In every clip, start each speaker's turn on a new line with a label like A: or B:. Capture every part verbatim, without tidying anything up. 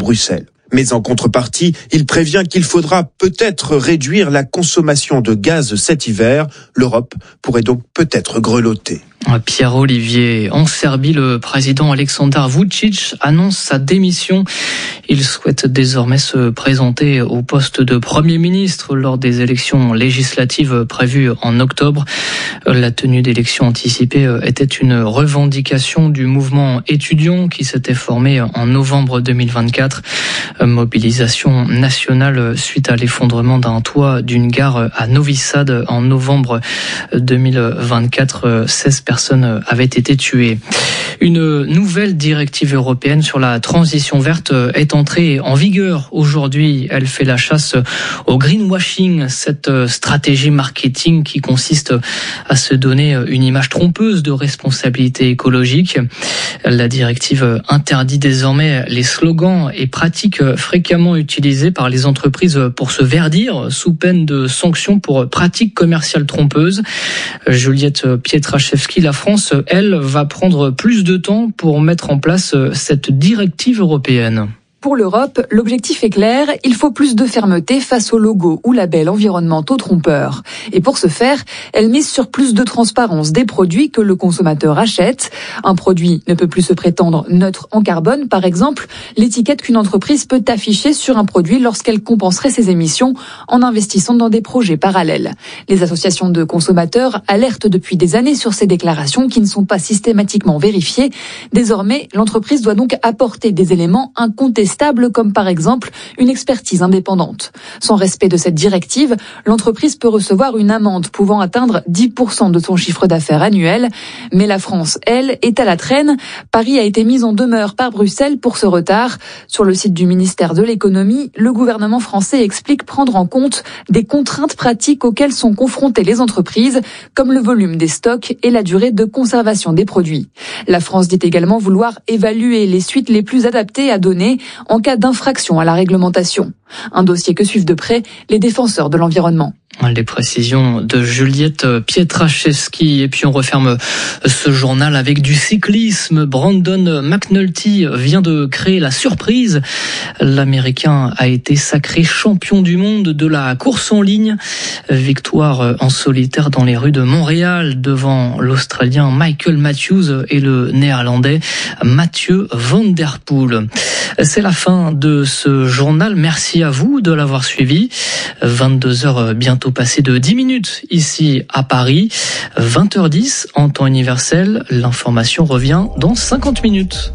A: Bruxelles. Mais en contrepartie, il prévient qu'il faudra peut-être réduire la consommation de gaz cet hiver. L'Europe pourrait donc peut-être grelotter.
B: Pierre-Olivier, en Serbie, le président Aleksandar Vučić annonce sa démission. Il souhaite désormais se présenter au poste de Premier ministre lors des élections législatives prévues en octobre. La tenue d'élections anticipées était une revendication du mouvement étudiant qui s'était formé en novembre deux mille vingt-quatre. Mobilisation nationale suite à l'effondrement d'un toit d'une gare à Novi Sad en novembre deux mille vingt-quatre. seize personnes avaient été tuées. Une nouvelle directive européenne sur la transition verte est entrée en vigueur aujourd'hui. Elle fait la chasse au greenwashing, cette stratégie marketing qui consiste à se donner une image trompeuse de responsabilité écologique. La directive interdit désormais les slogans et pratiques fréquemment utilisées par les entreprises pour se verdir sous peine de sanctions pour pratiques commerciales trompeuses. Juliette Pietraszewski, la France, elle, va prendre plus de temps pour mettre en place cette directive européenne.
C: Pour l'Europe, l'objectif est clair, il faut plus de fermeté face aux logos ou labels environnementaux trompeurs. Et pour ce faire, elle mise sur plus de transparence des produits que le consommateur achète. Un produit ne peut plus se prétendre neutre en carbone, par exemple, l'étiquette qu'une entreprise peut afficher sur un produit lorsqu'elle compenserait ses émissions en investissant dans des projets parallèles. Les associations de consommateurs alertent depuis des années sur ces déclarations qui ne sont pas systématiquement vérifiées. Désormais, l'entreprise doit donc apporter des éléments incontestables comme par exemple une expertise indépendante. Sans respect de cette directive, l'entreprise peut recevoir une amende pouvant atteindre dix pour cent de son chiffre d'affaires annuel. Mais la France, elle, est à la traîne. Paris a été mise en demeure par Bruxelles pour ce retard. Sur le site du ministère de l'économie, le gouvernement français explique prendre en compte des contraintes pratiques auxquelles sont confrontées les entreprises, comme le volume des stocks et la durée de conservation des produits. La France dit également vouloir évaluer les suites les plus adaptées à donner en cas d'infraction à la réglementation. Un dossier que suivent de près les défenseurs de l'environnement.
B: Les précisions de Juliette Pietraszewski. Et puis on referme ce journal avec du cyclisme. Brandon McNulty vient de créer la surprise. L'Américain a été sacré champion du monde de la course en ligne. Victoire en solitaire dans les rues de Montréal devant l'Australien Michael Matthews et le Néerlandais Mathieu Van Der Poel. C'est la fin de ce journal. Merci à vous de l'avoir suivi. vingt-deux heures bientôt passées de dix minutes ici à Paris. vingt heures dix en temps universel. L'information revient dans cinquante minutes.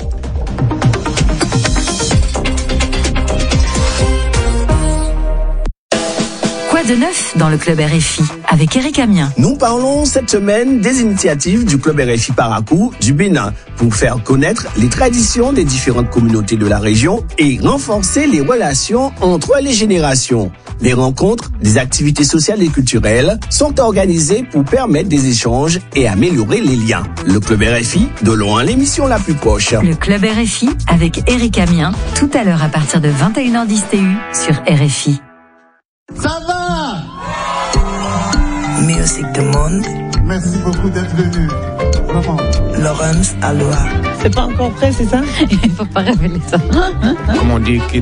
D: Quoi de neuf dans le Club R F I avec Eric Amien?
E: Nous parlons cette semaine des initiatives du Club R F I Parakou du Bénin pour faire connaître les traditions des différentes communautés de la région et renforcer les relations entre les générations. Les rencontres, des activités sociales et culturelles sont organisées pour permettre des échanges et améliorer les liens. Le Club R F I, de loin l'émission la plus proche.
D: Le Club R F I avec Eric Amien, tout à l'heure à partir de vingt et une heures dix T U sur R F I.
F: Ça va?
G: Music du monde.
F: Merci beaucoup d'être venu. Vraiment.
G: Laurence Aloha.
H: C'est pas encore prêt, c'est ça?
I: Il faut pas révéler ça.
J: Comment dire que